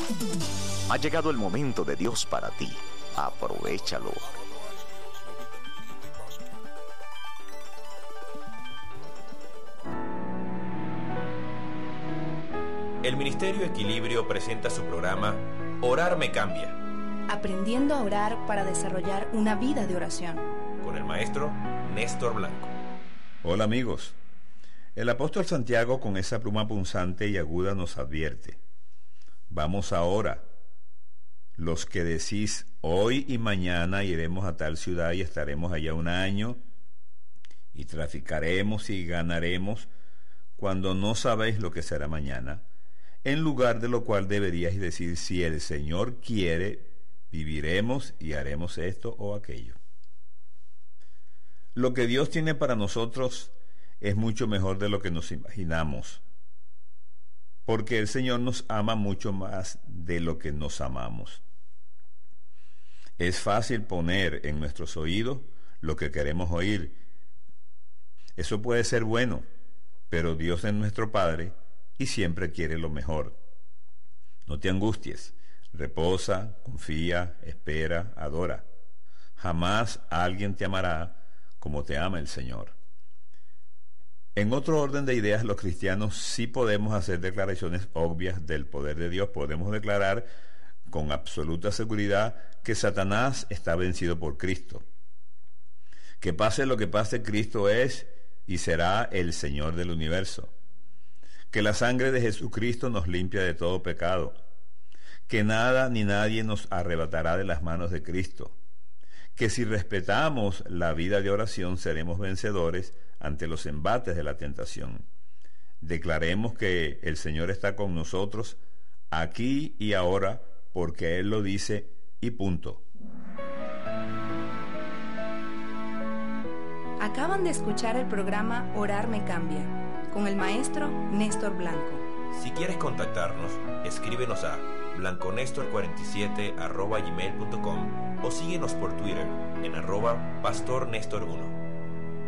Ha llegado el momento de Dios para ti. Aprovéchalo. El Ministerio Equilibrio presenta su programa Orar me cambia. Aprendiendo a orar para desarrollar una vida de oración. Con el maestro Néstor Blanco. Hola amigos. El apóstol Santiago con esa pluma punzante y aguda nos advierte. Vamos ahora. Los que decís hoy y mañana iremos a tal ciudad y estaremos allá un año y traficaremos y ganaremos cuando no sabéis lo que será mañana, en lugar de lo cual deberíais decir si el Señor quiere, viviremos y haremos esto o aquello. Lo que Dios tiene para nosotros es mucho mejor de lo que nos imaginamos, porque el Señor nos ama mucho más de lo que nos amamos. Es fácil poner en nuestros oídos lo que queremos oír. Eso puede ser bueno, pero Dios es nuestro Padre y siempre quiere lo mejor. No te angusties, reposa, confía, espera, adora. Jamás alguien te amará como te ama el Señor. En otro orden de ideas, los cristianos sí podemos hacer declaraciones obvias del poder de Dios. Podemos declarar con absoluta seguridad que Satanás está vencido por Cristo. Que pase lo que pase, Cristo es y será el Señor del universo. Que la sangre de Jesucristo nos limpia de todo pecado. Que nada ni nadie nos arrebatará de las manos de Cristo. Que si respetamos la vida de oración seremos vencedores ante los embates de la tentación. Declaremos que el Señor está con nosotros aquí y ahora porque Él lo dice y punto. Acaban de escuchar el programa Orar me cambia con el maestro Néstor Blanco. Si quieres contactarnos, escríbenos a blanconestor47@gmail.com o síguenos por Twitter en @pastornestor1.